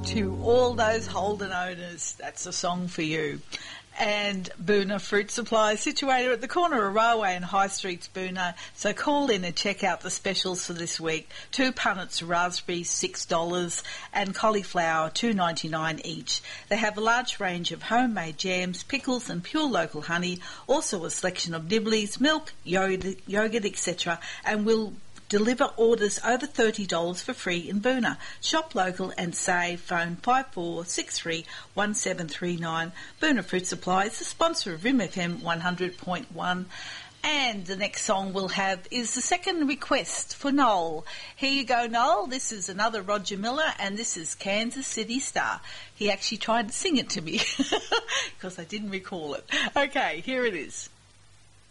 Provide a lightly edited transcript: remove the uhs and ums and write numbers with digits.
To all those Holden owners, that's a song for you. And Boona Fruit Supply is situated at the corner of Railway and High Streets, Boona. So call in and check out the specials for this week. 2 punnets raspberries, $6, and cauliflower, $2.99 each. They have a large range of homemade jams, pickles and pure local honey, also a selection of nibblies, milk, yogurt, etc. and will deliver orders over $30 for free in Boona. Shop local and save. Phone 54631739. Boona Fruit Supply is the sponsor of Rim FM 100.1. And the next song we'll have is the second request for Noel. Here you go, Noel. This is another Roger Miller, and this is Kansas City Star. He actually tried to sing it to me because I didn't recall it. Okay, here it is.